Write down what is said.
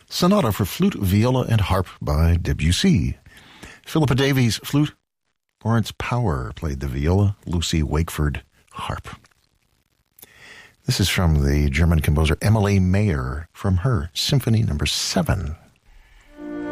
Sonata for Flute, Viola, and Harp by Debussy. Philippa Davies, flute. Lawrence Power played the viola. Lucy Wakeford, harp. This is from the German composer Emily Mayer from her Symphony No. 7.